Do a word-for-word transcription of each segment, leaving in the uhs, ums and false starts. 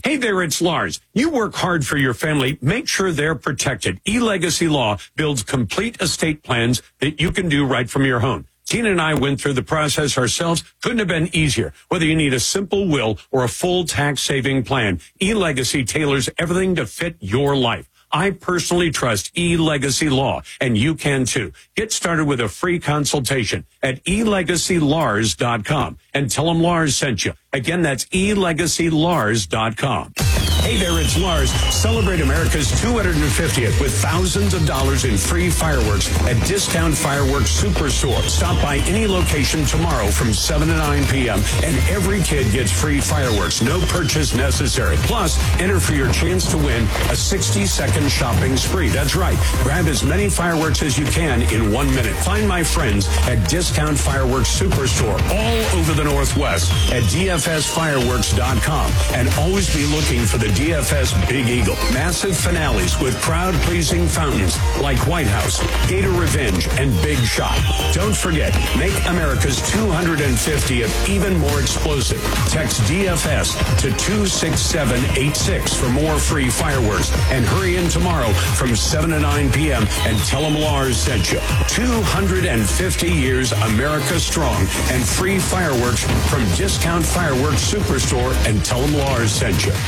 Hey there, it's Lars. You work hard for your family. Make sure they're protected. eLegacy Law builds complete estate plans that you can do right from your home. Tina and I went through the process ourselves. Couldn't have been easier. Whether you need a simple will or a full tax-saving plan, eLegacy tailors everything to fit your life. I personally trust eLegacy Law, and you can too. Get started with a free consultation at e legacy lars dot com and tell them Lars sent you. Again, that's e legacy lars dot com. Hey there, it's Lars. Celebrate America's two hundred fiftieth with thousands of dollars in free fireworks at Discount Fireworks Superstore. Stop by any location tomorrow from seven to nine p.m. and every kid gets free fireworks. No purchase necessary. Plus, enter for your chance to win a sixty-second shopping spree. That's right. Grab as many fireworks as you can in one minute. Find my friends at Discount Fireworks Superstore all over the Northwest at d f s fireworks dot com. And always be looking for the D F S Big Eagle. Massive finales with crowd-pleasing fountains like White House, Gator Revenge, and Big Shot. Don't forget, make America's two hundred fiftieth even more explosive. Text D F S to two six seven eight six for more free fireworks. And hurry in tomorrow from seven to nine p.m. and tell them Lars sent you. two hundred fifty years America strong and free fireworks from Discount Fireworks Superstore and tell them Lars sent you.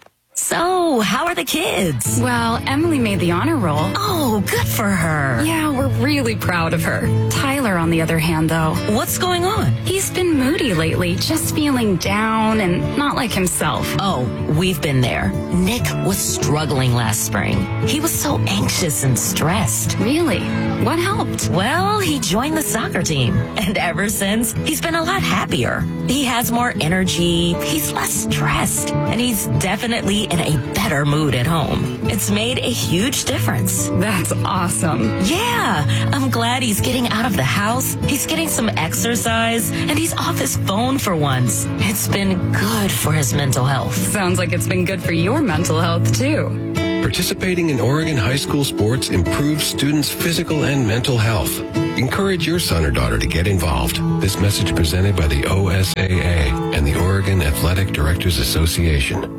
So, how are the kids? Well, Emily made the honor roll. Oh, good for her. Yeah, we're really proud of her. Tyler, on the other hand, though. What's going on? He's been moody lately, just feeling down and not like himself. Oh, we've been there. Nick was struggling last spring. He was so anxious and stressed. Really? What helped? Well, he joined the soccer team. And ever since, he's been a lot happier. He has more energy, he's less stressed, and he's definitely in a better mood at home. It's made a huge difference. That's awesome. Yeah, I'm glad he's getting out of the house, he's getting some exercise, and he's off his phone for once. It's been good for his mental health. Sounds like it's been good for your mental health, too. Participating in Oregon high school sports improves students' physical and mental health. Encourage your son or daughter to get involved. This message presented by the O S A A and the Oregon Athletic Directors Association.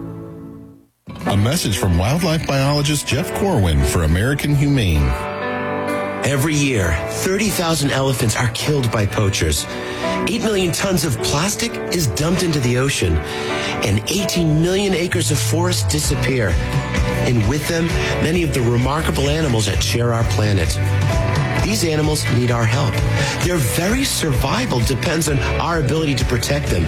A message from wildlife biologist Jeff Corwin for American Humane. Every year, thirty thousand elephants are killed by poachers. eight million tons of plastic is dumped into the ocean, and eighteen million acres of forest disappear. And with them, many of the remarkable animals that share our planet. These animals need our help. Their very survival depends on our ability to protect them.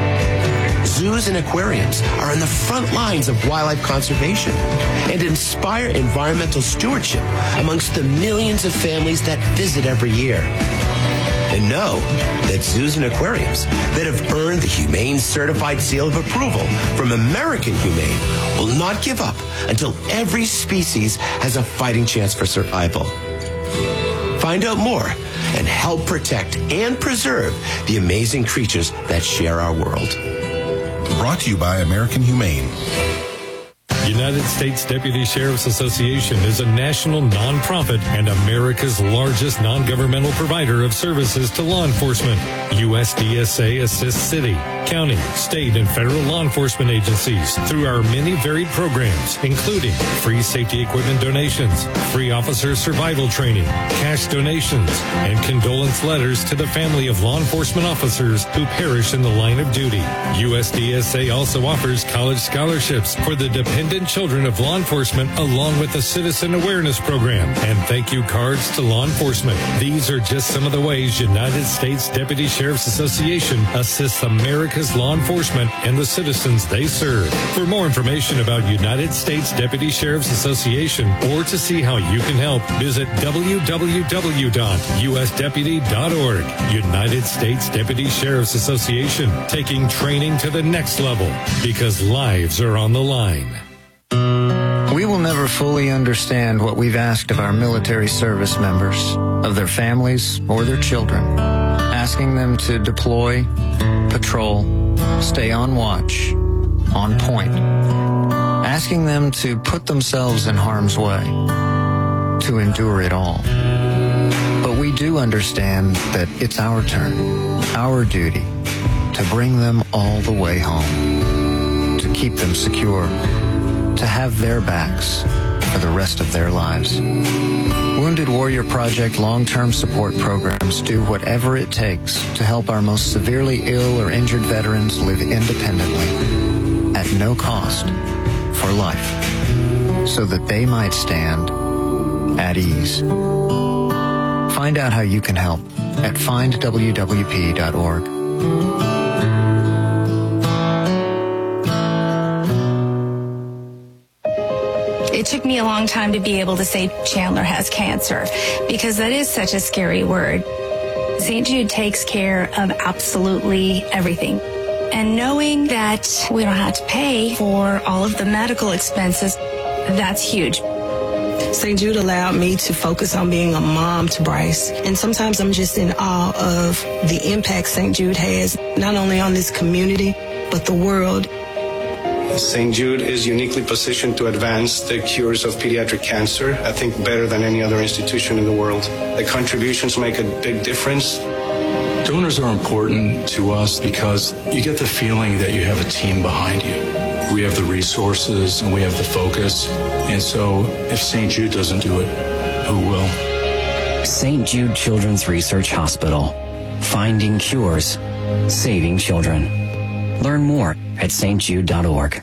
Zoos and aquariums are on the front lines of wildlife conservation and inspire environmental stewardship amongst the millions of families that visit every year. And know that zoos and aquariums that have earned the Humane Certified Seal of Approval from American Humane will not give up until every species has a fighting chance for survival. Find out more and help protect and preserve the amazing creatures that share our world. Brought to you by American Humane. United States Deputy Sheriff's Association is a national nonprofit and America's largest non-governmental provider of services to law enforcement. U S D S A assists city, county, state, and federal law enforcement agencies through our many varied programs, including free safety equipment donations, free officer survival training, cash donations, and condolence letters to the family of law enforcement officers who perish in the line of duty. U S D S A also offers college scholarships for the dependent children of law enforcement, along with a citizen awareness program and thank you cards to law enforcement. These are just some of the ways United States Deputy Sheriff's Association assists America's law enforcement and the citizens they serve. For more information about United States Deputy Sheriff's Association or to see how you can help, visit w w w dot u s deputy dot org. United States Deputy Sheriff's Association, taking training to the next level because lives are on the line. We will never fully understand what we've asked of our military service members, of their families or their children, asking them to deploy, patrol, stay on watch, on point, asking them to put themselves in harm's way, to endure it all. But we do understand that it's our turn, our duty, to bring them all the way home. keep them secure, to have their backs for the rest of their lives. Wounded Warrior Project long-term support programs do whatever it takes to help our most severely ill or injured veterans live independently at no cost for life, so that they might stand at ease. Find out how you can help at find w w p dot org. It took me a long time to be able to say Chandler has cancer, because that is such a scary word. Saint Jude takes care of absolutely everything. And knowing that we don't have to pay for all of the medical expenses, that's huge. Saint Jude allowed me to focus on being a mom to Bryce. And sometimes I'm just in awe of the impact Saint Jude has, not only on this community, but the world. Saint Jude is uniquely positioned to advance the cures of pediatric cancer, I think better than any other institution in the world. The contributions make a big difference. Donors are important to us because you get the feeling that you have a team behind you. We have the resources and we have the focus. And so if Saint Jude doesn't do it, who will? Saint Jude Children's Research Hospital. Finding cures. Saving children. Learn more at s t jude dot org.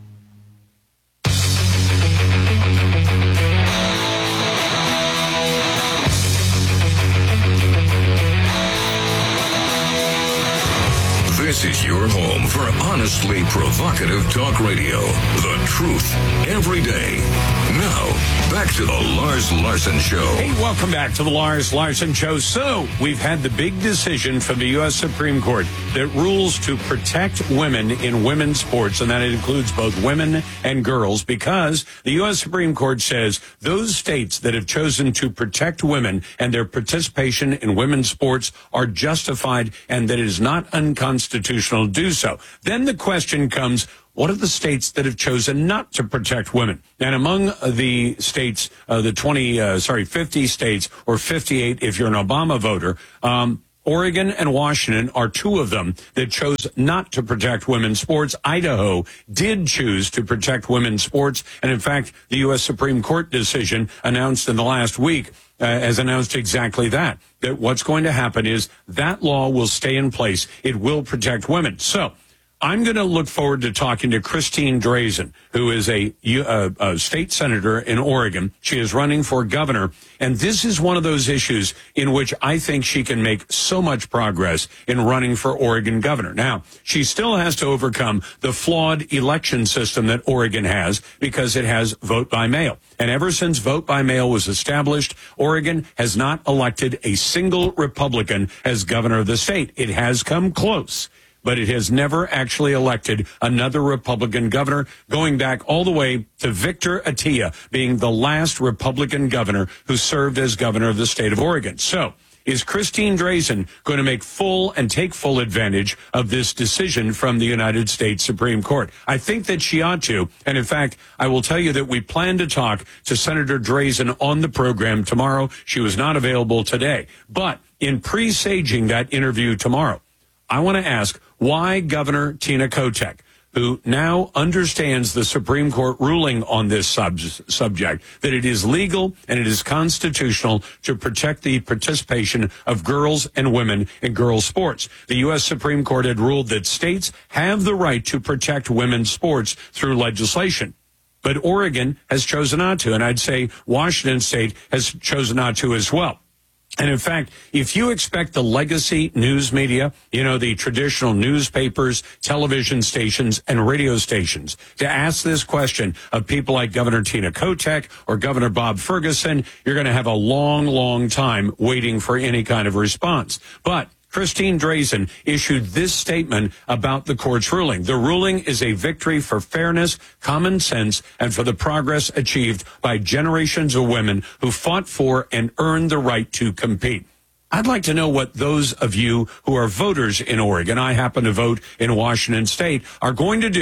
This is your home for honestly provocative talk radio. The truth every day. Now, back to the Lars Larson Show. Hey, welcome back to the Lars Larson Show. So, we've had the big decision from the U S Supreme Court that rules to protect women in women's sports, and that includes both women and girls, because the U S Supreme Court says those states that have chosen to protect women and their participation in women's sports are justified, and that it is not unconstitutional to do so. Then the question comes, what are the states that have chosen not to protect women? And among the states, uh, the twenty, uh, sorry, fifty states, or fifty-eight if you're an Obama voter, um, Oregon and Washington are two of them that chose not to protect women's sports. Idaho did choose to protect women's sports. And in fact, the U S Supreme Court decision announced in the last week uh, has announced exactly that, that what's going to happen is that law will stay in place. It will protect women. So I'm going to look forward to talking to Christine Drazan, who is a, a, a state senator in Oregon. She is running for governor, and this is one of those issues in which I think she can make so much progress in running for Oregon governor. Now, she still has to overcome the flawed election system that Oregon has, because it has vote by mail. And ever since vote by mail was established, Oregon has not elected a single Republican as governor of the state. It has come close, but it has never actually elected another Republican governor, going back all the way to Victor Atiyeh being the last Republican governor who served as governor of the state of Oregon. So, is Christine Drazan going to make full and take full advantage of this decision from the United States Supreme Court? I think that she ought to. And in fact, I will tell you that we plan to talk to Senator Drazan on the program tomorrow. She was not available today. But in presaging that interview tomorrow, I want to ask why Governor Tina Kotek, who now understands the Supreme Court ruling on this sub- subject, that it is legal and it is constitutional to protect the participation of girls and women in girls' sports. The U S Supreme Court had ruled that states have the right to protect women's sports through legislation. But Oregon has chosen not to, and I'd say Washington State has chosen not to as well. And in fact, if you expect the legacy news media, you know, the traditional newspapers, television stations, and radio stations, to ask this question of people like Governor Tina Kotek or Governor Bob Ferguson, you're going to have a long, long time waiting for any kind of response. But Christine Drazan issued this statement about the court's ruling. The ruling is a victory for fairness, common sense, and for the progress achieved by generations of women who fought for and earned the right to compete. I'd like to know what those of you who are voters in Oregon, I happen to vote in Washington State, are going to do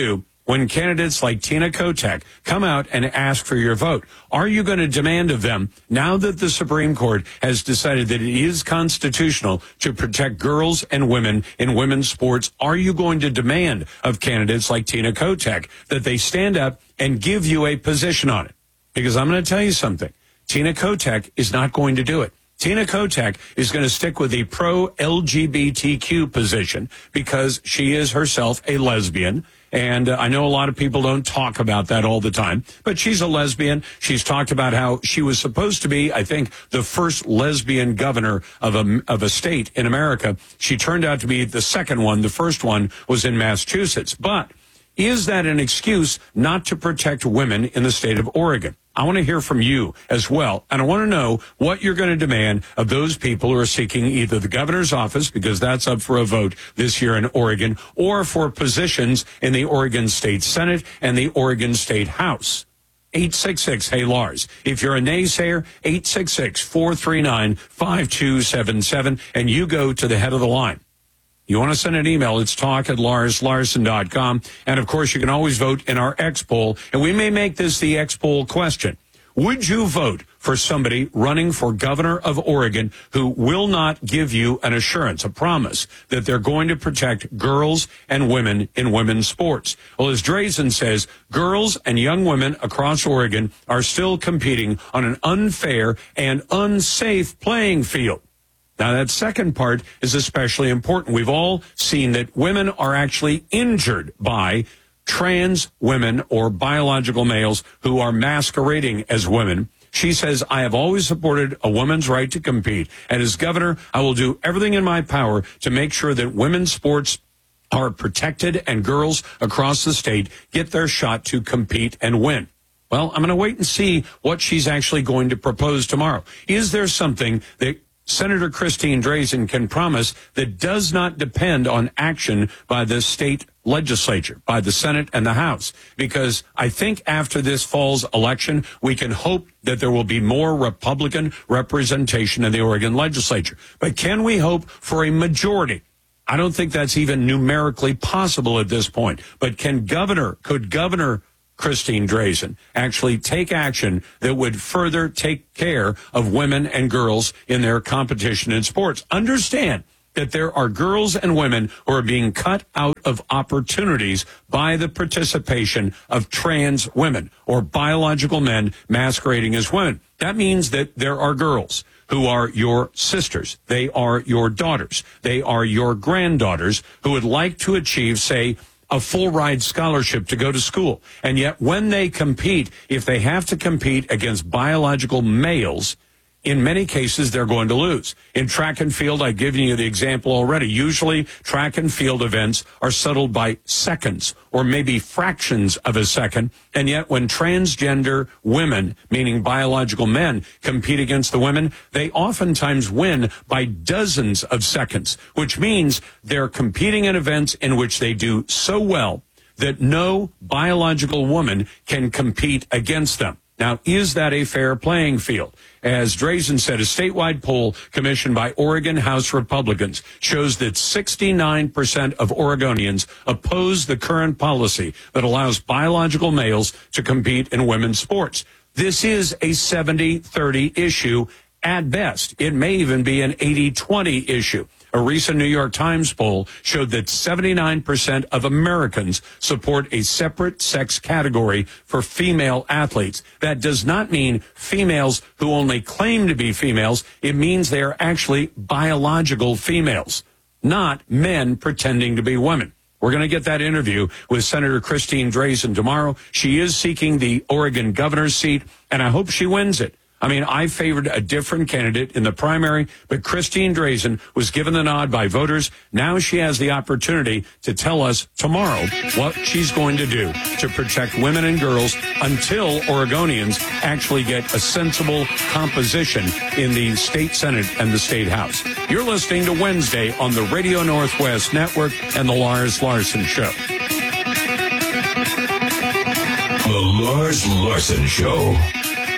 when candidates like Tina Kotek come out and ask for your vote? Are you going to demand of them, now that the Supreme Court has decided that it is constitutional to protect girls and women in women's sports, are you going to demand of candidates like Tina Kotek that they stand up and give you a position on it? Because I'm going to tell you something. Tina Kotek is not going to do it. Tina Kotek is going to stick with the pro-L G B T Q position because she is herself a lesbian. And uh, I know a lot of people don't talk about that all the time, but she's a lesbian. She's talked about how she was supposed to be, I think, the first lesbian governor of a, of a state in America. She turned out to be the second one. The first one was in Massachusetts. But is that an excuse not to protect women in the state of Oregon? I want to hear from you as well, and I want to know what you're going to demand of those people who are seeking either the governor's office, because that's up for a vote this year in Oregon, or for positions in the Oregon State Senate and the Oregon State House. eight six six, hey Lars. If you're a naysayer, eight six six, four three nine, five two seven seven, and you go to the head of the line. You want to send an email, it's talk at lars larson dot com. And, of course, you can always vote in our X poll. And we may make this the X poll question. Would you vote for somebody running for governor of Oregon who will not give you an assurance, a promise, that they're going to protect girls and women in women's sports? Well, as Drazen says, girls and young women across Oregon are still competing on an unfair and unsafe playing field. Now, that second part is especially important. We've all seen that women are actually injured by trans women or biological males who are masquerading as women. She says, I have always supported a woman's right to compete. And as governor, I will do everything in my power to make sure that women's sports are protected and girls across the state get their shot to compete and win. Well, I'm going to wait and see what she's actually going to propose tomorrow. Is there something that Senator Christine Drazen can promise that does not depend on action by the state legislature, by the Senate and the House? Because I think after this fall's election, we can hope that there will be more Republican representation in the Oregon legislature. But can we hope for a majority? I don't think that's even numerically possible at this point. But can Governor, could Governor Christine Drazen actually take action that would further take care of women and girls in their competition in sports? Understand that there are girls and women who are being cut out of opportunities by the participation of trans women or biological men masquerading as women. That means that there are girls who are your sisters. They are your daughters. They are your granddaughters who would like to achieve, say, a full ride scholarship to go to school. And yet when they compete, if they have to compete against biological males, in many cases, they're going to lose. In track and field, I've given you the example already. Usually, track and field events are settled by seconds or maybe fractions of a second. And yet when transgender women, meaning biological men, compete against the women, they oftentimes win by dozens of seconds, which means they're competing in events in which they do so well that no biological woman can compete against them. Now, is that a fair playing field? As Drazen said, a statewide poll commissioned by Oregon House Republicans shows that sixty-nine percent of Oregonians oppose the current policy that allows biological males to compete in women's sports. This is a seventy thirty issue at best. It may even be an eighty twenty issue. A recent New York Times poll showed that seventy-nine percent of Americans support a separate sex category for female athletes. That does not mean females who only claim to be females. It means they are actually biological females, not men pretending to be women. We're going to get that interview with Senator Christine Drazen tomorrow. She is seeking the Oregon governor's seat, and I hope she wins it. I mean, I favored a different candidate in the primary, but Christine Drazen was given the nod by voters. Now she has the opportunity to tell us tomorrow what she's going to do to protect women and girls until Oregonians actually get a sensible composition in the state Senate and the state House. You're listening to Wednesday on the Radio Northwest Network and the Lars Larson Show. The Lars Larson Show.